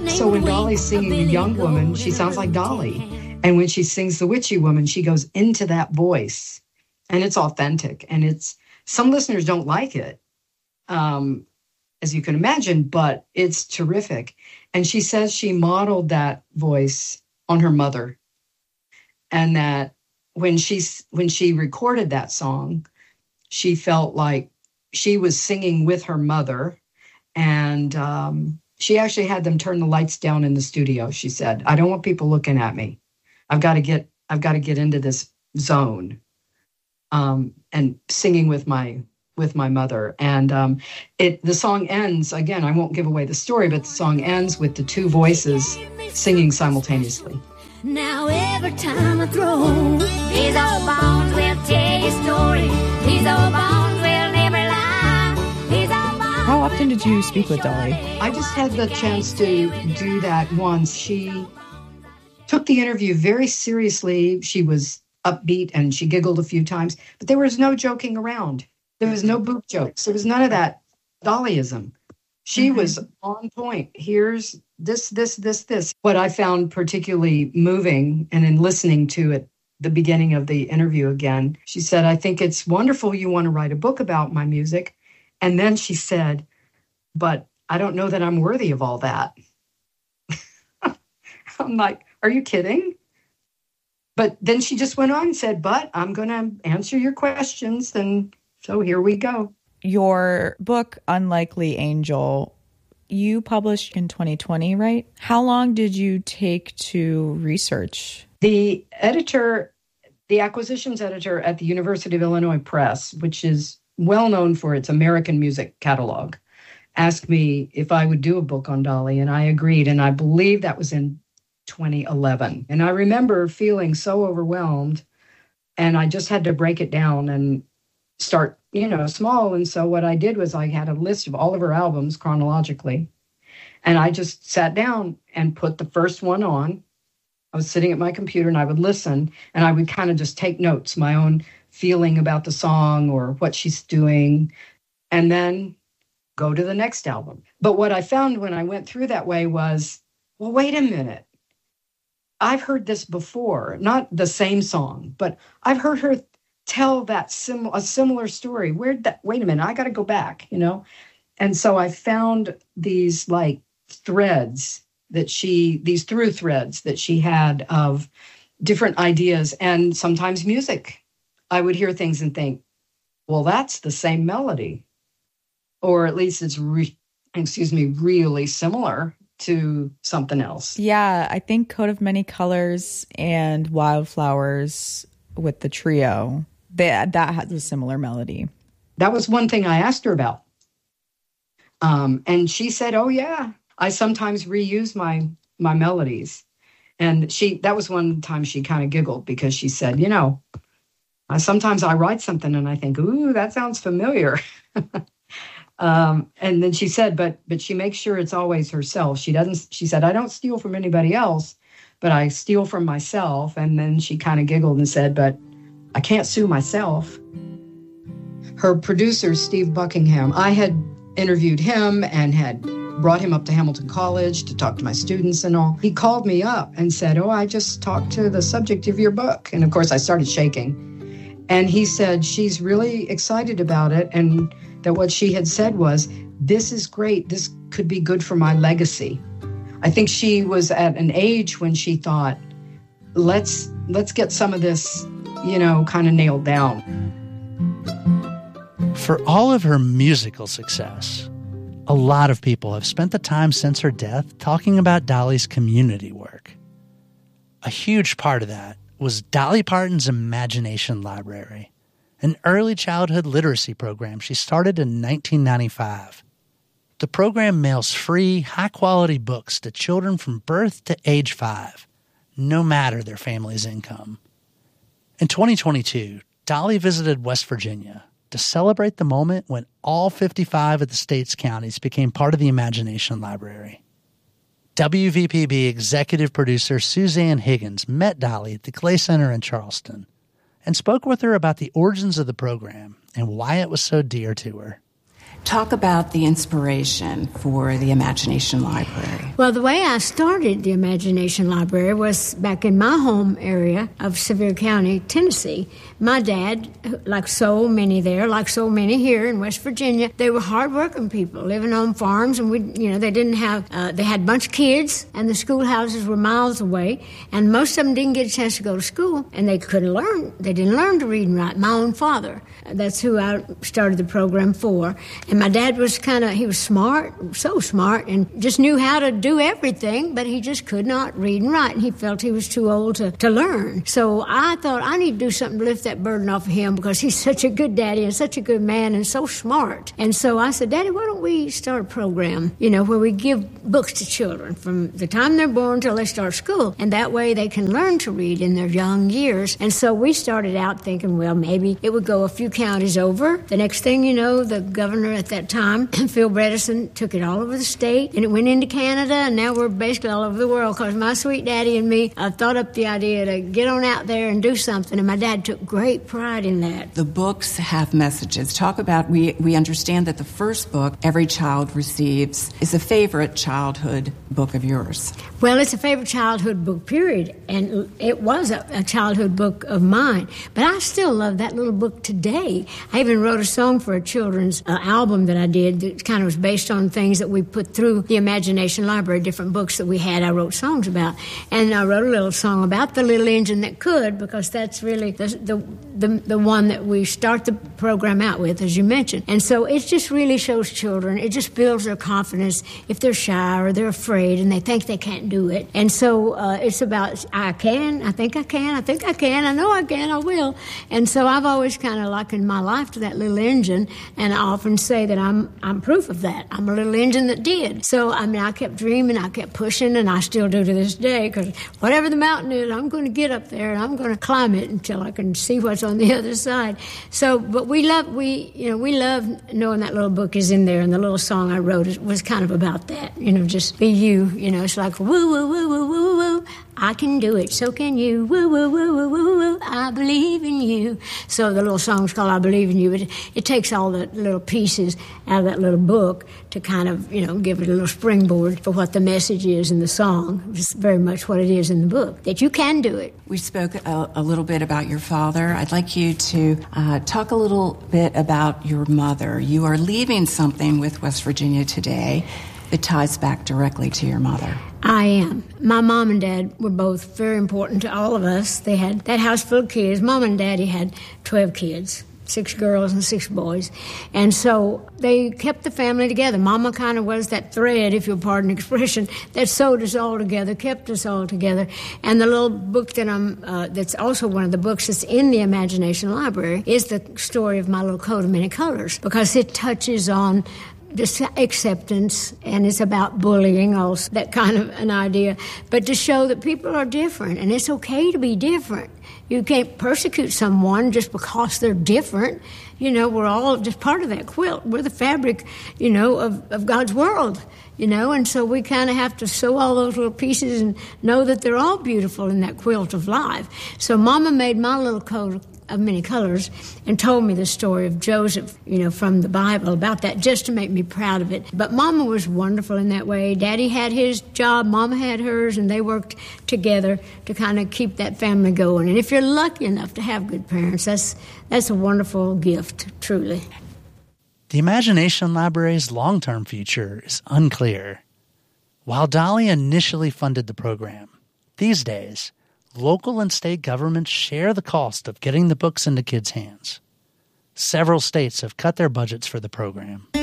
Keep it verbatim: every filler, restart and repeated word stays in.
So when Dolly's singing the young woman, she sounds like Dolly. And when she sings the witchy woman, she goes into that voice. And it's authentic. And it's, some listeners don't like it, um, as you can imagine, but it's terrific. And she says she modeled that voice on her mother. And that when she, when she recorded that song, she felt like she was singing with her mother. And um, she actually had them turn the lights down in the studio. She said, I don't want people looking at me. I've got to get, I've got to get into this zone. Um, and singing with my with my mother. And um, it the song ends, again, I won't give away the story, but the song ends with the two voices singing simultaneously. Now every time I throw, these old bones will tell you a story. These old bones will never lie. These old bones. How often did you speak with Dolly? I just had the chance to do that once. She took the interview very seriously. She was upbeat and she giggled a few times, but there was no joking around. There was no boob jokes. There was none of that Dollyism. She mm-hmm. was on point. Here's this, this, this, this. What I found particularly moving, and in listening to it, the beginning of the interview again, she said, I think it's wonderful you want to write a book about my music. And then she said, but I don't know that I'm worthy of all that. I'm like, are you kidding? But then she just went on and said, but I'm going to answer your questions. And so here we go. Your book, Unlikely Angel, you published in twenty twenty, right? How long did you take to research? The editor, the acquisitions editor at the University of Illinois Press, which is well known for its American music catalog, asked me if I would do a book on Dolly, and I agreed. And I believe that was in twenty eleven. And I remember feeling so overwhelmed, and I just had to break it down and start, you know, small. And so what I did was I had a list of all of her albums chronologically, and I just sat down and put the first one on. I was sitting at my computer and I would listen, and I would kind of just take notes, my own feeling about the song or what she's doing, and then go to the next album. But what I found when I went through that way was, well, wait a minute. I've heard this before, not the same song, but I've heard her tell that sim- a similar story. Where'd that, wait a minute, I got to go back, you know? And so I found these like threads that she, these through threads that she had of different ideas and sometimes music. I would hear things and think, well, that's the same melody. Or at least it's, re- excuse me, really similar to something else. Yeah, I think Coat of Many Colors and Wildflowers with the trio, that that has a similar melody. That was one thing I asked her about. Um, and she said, oh, yeah, I sometimes reuse my my melodies. And she that was one time she kind of giggled because she said, you know, I, sometimes I write something and I think, ooh, that sounds familiar. Um, and then she said, but but she makes sure it's always herself. She doesn't, she said, I don't steal from anybody else, but I steal from myself. And then she kind of giggled and said, but I can't sue myself. Her producer, Steve Buckingham, I had interviewed him and had brought him up to Hamilton College to talk to my students and all. He called me up and said, oh, I just talked to the subject of your book. And of course, I started shaking. And he said, she's really excited about it. And that what she had said was, this is great. This could be good for my legacy. I think she was at an age when she thought, let's let's get some of this, you know, kind of nailed down. For all of her musical success, a lot of people have spent the time since her death talking about Dolly's community work. A huge part of that was Dolly Parton's Imagination Library, an early childhood literacy program she started in nineteen ninety-five. The program mails free, high-quality books to children from birth to age five, no matter their family's income. In twenty twenty-two, Dolly visited West Virginia to celebrate the moment when all fifty-five of the state's counties became part of the Imagination Library. W V P B executive producer Suzanne Higgins met Dolly at the Clay Center in Charleston and spoke with her about the origins of the program and why it was so dear to her. Talk about the inspiration for the Imagination Library. Well, the way I started the Imagination Library was back in my home area of Sevier County, Tennessee. My dad, like so many there, like so many here in West Virginia, they were hardworking people living on farms, and we, you know, they didn't have. Uh, they had a bunch of kids, and the schoolhouses were miles away, and most of them didn't get a chance to go to school, and they couldn't learn. They didn't learn to read and write. My own father, that's who I started the program for. And my dad was kind of, he was smart, so smart, and just knew how to do everything, but he just could not read and write, and he felt he was too old to, to learn. So I thought, I need to do something to lift that burden off of him, because he's such a good daddy and such a good man and so smart. And so I said, Daddy, why don't we start a program, you know, where we give books to children from the time they're born till they start school, and that way they can learn to read in their young years. And so we started out thinking, well, maybe it would go a few counties over. The next thing you know, the governor at that time, Phil Bredesen, took it all over the state, and it went into Canada, and now we're basically all over the world, because my sweet daddy and me uh, thought up the idea to get on out there and do something, and my dad took great pride in that. The books have messages. Talk about, we, we understand that the first book every child receives is a favorite childhood book of yours. Well, it's a favorite childhood book, period, and it was a, a childhood book of mine, but I still love that little book today. I even wrote a song for a children's uh, album that I did that kind of was based on things that we put through the Imagination Library, different books that we had I wrote songs about. And I wrote a little song about the little engine that could, because that's really the the, the, the one that we start the program out with, as you mentioned. And so it just really shows children, it just builds their confidence if they're shy or they're afraid and they think they can't do it. And so uh, it's about, I can, I think I can, I think I can, I know I can, I will. And so I've always kind of likened my life to that little engine, and I often say that I'm I'm proof of that. I'm a little engine that did. So, I mean, I kept dreaming, I kept pushing, and I still do to this day, because whatever the mountain is, I'm going to get up there, and I'm going to climb it until I can see what's on the other side. So, but we love, we, you know, we love knowing that little book is in there, and the little song I wrote was kind of about that, you know, just be you, you know, it's like, woo, woo, woo, woo, woo, woo, I can do it, so can you, woo, woo, woo, woo, woo, woo, I believe in you. So the little song's called I Believe in You. It, it takes all the little pieces out of that little book to kind of, you know, give it a little springboard for what the message is in the song. It's very much what it is in the book, that you can do it. We spoke a, a little bit about your father. I'd like you to uh, talk a little bit about your mother. You are leaving something with West Virginia today that ties back directly to your mother. I am. My mom and dad were both very important to all of us. They had that house full of kids. Mom and daddy had twelve kids, six girls and six boys. And so they kept the family together. Mama kind of was that thread, if you'll pardon the expression, that sewed us all together, kept us all together. And the little book that I'm, uh, that's also one of the books that's in the Imagination Library is the story of My Little Coat of Many Colors, because it touches on this acceptance, and it's about bullying also, that kind of an idea, but to show that people are different, and it's okay to be different. You can't persecute someone just because they're different. You know, we're all just part of that quilt. We're the fabric, you know, of, of God's world, you know, and so we kind of have to sew all those little pieces and know that they're all beautiful in that quilt of life. So Mama made my little coat of many colors and told me the story of Joseph, you know, from the Bible about that, just to make me proud of it. But Mama was wonderful in that way. Daddy had his job, Mama had hers, and they worked together to kind of keep that family going. And if you're lucky enough to have good parents, that's that's a wonderful gift, truly. The Imagination Library's long-term future is unclear. While Dolly initially funded the program, these days, local and state governments share the cost of getting the books into kids' hands. Several states have cut their budgets for the program.